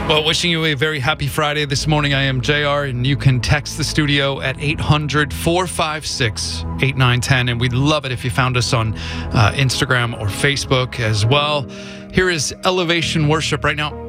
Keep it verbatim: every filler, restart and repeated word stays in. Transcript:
Well, wishing you a very happy Friday this morning. I am J R, and you can text the studio at eight hundred, four five six, eight nine one zero, and we'd love it if you found us on uh, Instagram or Facebook as well. Here is Elevation Worship right now.